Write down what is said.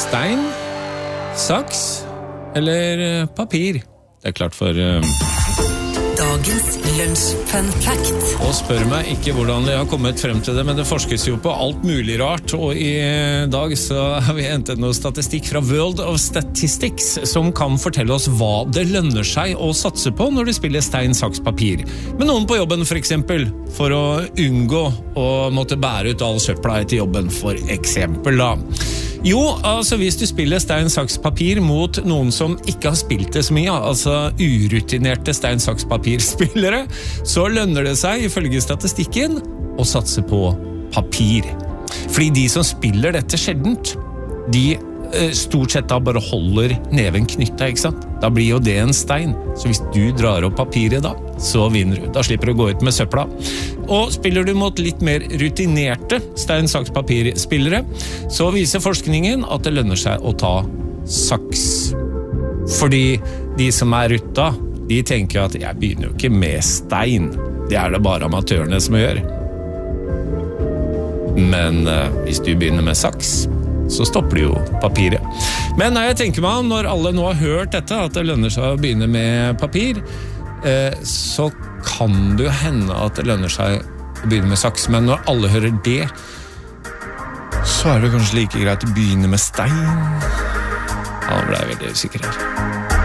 Stein, saks eller papir? Det klart for... Dagens lunsj-fun-fact. Og spør meg ikke hvordan jeg har kommet frem til det, men det forskes jo på alt mulig rart, og i dag så har vi hentet noe statistikk fra World of Statistics som kan fortelle oss hva det lønner seg å satse på når du spiller stein, saks, papir. Med noen på jobben for eksempel, for å unngå å måtte bære ut all søpla til jobben for eksempel da. Jo, altså hvis du spiller stein, saks, papir mot noen som ikke har spilt det så mye, altså urutinerte stein, saks, papirspillere, så lønner det seg, ifølge statistikken, å satse på papir. Fordi de som spiller dette sjeldent, de stort sett da bare holder neven knyttet, ikke sant? Da blir jo det en stein. Så hvis du drar opp papiret da, så vinner du. Da slipper du å gå ut med søpla. Og spiller du mot litt mer rutinerte stein, saks, papir-spillere, så viser forskningen at det lønner seg å ta saks. Fordi de som er rutta, de tenker at jeg begynner jo ikke med stein. Det er det bare amatørene som gjør. Men hvis du begynner med saks, så stopper det jo papiret. Men jeg tenker meg, når alle nå har hørt dette, at det lønner seg å begynne med papir, så kan det jo hende at det lønner seg å begynne med saks. Men når alle hører det, så er det kanskje like greit å begynne med stein. Ja, nå ble jeg veldig usikker her.